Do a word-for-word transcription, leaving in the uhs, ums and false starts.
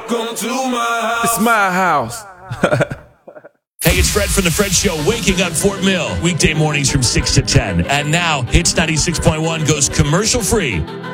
Welcome to my house. It's my house. Hey, it's Fred from The Fred Show, waking up Fort Mill. Weekday mornings from six to ten. And now, Hits ninety-six point one goes commercial free.